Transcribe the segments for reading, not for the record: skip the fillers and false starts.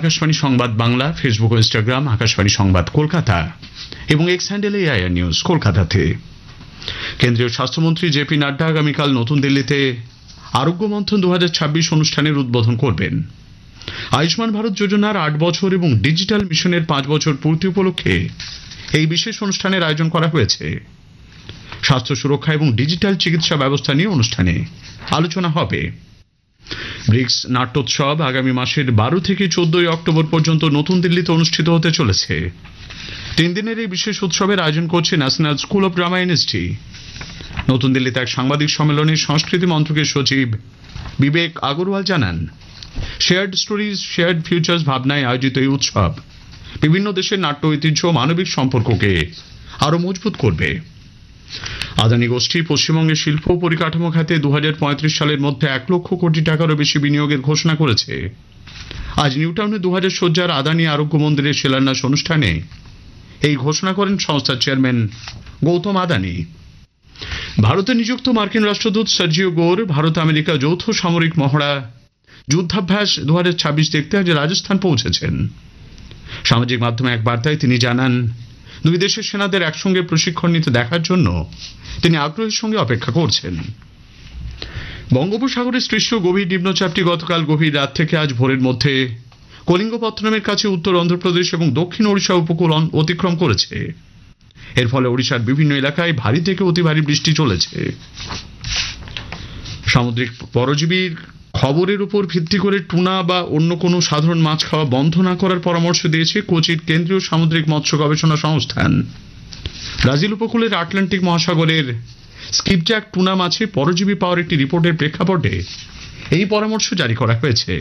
আকাশবাণী সংবাদ বাংলা, ফেসবুক ও ইনস্টাগ্রাম আকাশবাণী সংবাদ কলকাতা এবং এক্স হ্যান্ডেল এআইআর নিউজ কলকাতাতে। কেন্দ্রীয় স্বাস্থ্যমন্ত্রী জেপি নাড্ডা আগামীকাল নতুন দিল্লিতে আরোগ্য মন্থন 2026 অনুষ্ঠানের উদ্বোধন করবেন। আয়ুষ্মান ভারত যোজনার 8 বছর এবং ডিজিটাল মিশনের 5 বছর পূর্তি উপলক্ষে এই বিশেষ অনুষ্ঠানের আয়োজন করা হয়েছে। স্বাস্থ্য সুরক্ষা এবং ডিজিটাল চিকিৎসা ব্যবস্থা নিয়ে অনুষ্ঠানে আলোচনা হবে। ব্রিক্স নাট্যোৎসব আগামী মাসের 12 থেকে 14 অক্টোবর পর্যন্ত নতুন দিল্লিতে অনুষ্ঠিত হতে চলেছে। 3 দিনের এই বিশেষ উৎসবের আয়োজন করছে national school of drama NSD. নতুন দিল্লিতে এক সাংবাদিক সম্মেলনে সংস্কৃতি মন্ত্রকের সচিব বিবেক আগরওয়াল জানান, শেয়ার্ড স্টোরিজ শেয়ার্ড ফিউচার্স ভাবনায় আয়োজিত এই উৎসব বিভিন্ন দেশের নাট্য ঐতিহ্য ও মানবিক সম্পর্ককে আরো মজবুত করবে। আদানি গোষ্ঠী পশ্চিমবঙ্গের শিল্প পরিকাঠামো খাতে 2035 সালের মধ্যে 1 লক্ষ কোটি টাকারও বেশি বিনিয়োগের ঘোষণা করেছে। আজ নিউটাউনে 2000 শয্যার আদানি আরোগ্য মন্দিরের শিলান্যাস অনুষ্ঠানে এই ঘোষণা করেন সংস্থার চেয়ারম্যান গৌতম আদানি। ভারতে নিযুক্ত মার্কিন রাষ্ট্রদূত সার্জিও গোর ভারত আমেরিকা যৌথ সামরিক মহড়া যুদ্ধাভ্যাস 2026 দেখতে আজ রাজস্থান পৌঁছেছেন। সামাজিক মাধ্যমে এক বার্তায় তিনি জানান, দুই দেশের সেনাদের একসঙ্গে প্রশিক্ষণ নিতে দেখার জন্য তিনি আগ্রহের সঙ্গে অপেক্ষা করছেন। বঙ্গোপসাগরে সৃষ্ট গভীর নিম্নচাপটি গতকাল গভীর রাত থেকে আজ ভোরের মধ্যে কলিঙ্গপত্তনমের কাছে উত্তর অন্ধ্রপ্রদেশ এবং দক্ষিণ ওড়িশা উপকূল অতিক্রম করেছে। এর ফলে ওড়িশার বিভিন্ন এলাকায় ভারী থেকে অতি ভারী বৃষ্টি চলেছে। সামুদ্রিক পরজীবীর খবরের উপর ভিত্তি করে টুনা বা অন্য কোনো সাধারণ মাছ খাওয়া বন্ধ না করার পরামর্শ দিয়েছে কোচির কেন্দ্রীয় সামুদ্রিক মৎস্য গবেষণা সংস্থান। ব্রাজিল উপকূলের আটলান্টিক মহাসাগরের স্কিপজ্যাক টুনা মাছে পরজীবী পাওয়ার একটি রিপোর্টের প্রেক্ষাপটে এই পরামর্শ জারি করা হয়েছে।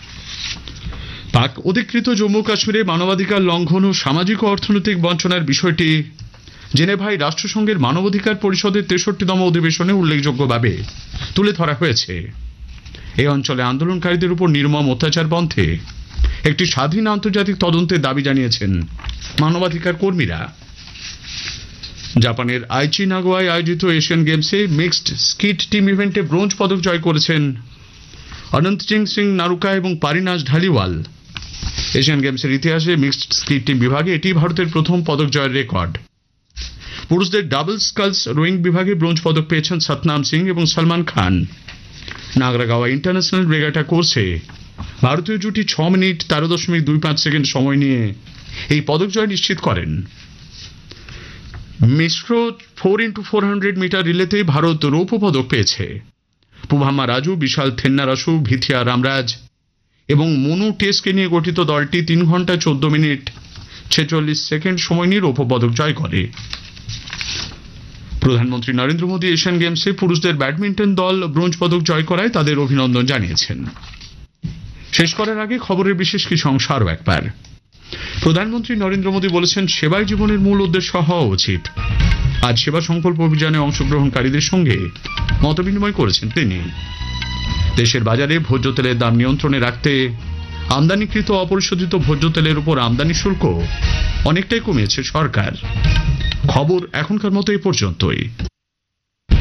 পাক অধিকৃত জম্মু কাশ্মীরে মানবাধিকার লঙ্ঘন ও সামাজিক ও অর্থনৈতিক বঞ্চনার বিষয়টি জেনেভায় রাষ্ট্রসংঘের মানবাধিকার পরিষদের 63তম অধিবেশনে উল্লেখযোগ্যভাবে তুলে ধরা হয়েছে। এই অঞ্চলে আন্দোলনকারীদের উপর নির্মম অত্যাচার বন্ধে একটি স্বাধীন আন্তর্জাতিক তদন্তের দাবি জানিয়েছেন মানবাধিকার কর্মীরা। জাপানের আইচি নাগোয়ায় আয়োজিত এশিয়ান গেমসে মিক্সড স্কিট টিম ইভেন্টে ব্রোঞ্জ পদক জয় করেছেন অনন্তজিৎ সিং নারুকা এবং পারিনাজ ঢালিওয়াল। এশিয়ান গেমসের ইতিহাসে মিক্সড স্কিট টিম বিভাগে এটি ভারতের প্রথম পদক জয়ের রেকর্ড। পুরুষদের ডাবল স্কালস রোয়িং বিভাগে ব্রোঞ্জ পদক পেয়েছেন সতনাম সিং এবং সলমান খান। নাগরাগাওয়া ইন্টারন্যাশনাল রেগাটা কোর্সে ভারতীয় জুটি 6 মিনিট 13.25 সেকেন্ড সময় নিয়ে এই পদক জয় নিশ্চিত করেন। মিশ্র 4x400 মিটার রিলেতে ভারত রৌপ্য পদক পেয়েছে। পুভাম্মা রাজু, বিশাল থেন্নারাসু, ভিথিয়া রামরাজ এবং মনু টেসকে নিয়ে গঠিত দলটি 3 ঘন্টা 14 মিনিট 46 সেকেন্ড সময় নিয়ে রৌপ্য পদক জয় করে। প্রধানমন্ত্রী নরেন্দ্র মোদী এশিয়ান গেমসে পুরুষদের ব্যাডমিন্টন দল ব্রোঞ্জ পদক জয় করায় তাদের অভিনন্দন জানিয়েছেন। শেষ করার আগে খবরের বিশেষ কিছু অংশ আরও একবার। প্রধানমন্ত্রী নরেন্দ্র মোদী বলেছেন, সেবাই জীবনের মূল উদ্দেশ্য হওয়া উচিত। আজ সেবা সংকল্প অভিযানে অংশগ্রহণকারীদের সঙ্গে মতবিনিময় করেছেন তিনি। দেশের বাজারে ভোজ্য তেলের দাম নিয়ন্ত্রণে রাখতে আমদানিকৃত অপরিশোধিত ভোজ্য তেলের উপর আমদানি শুল্ক অনেকটাই কমিয়েছে সরকার। খবর এখনকার মতো এই পর্যন্তই।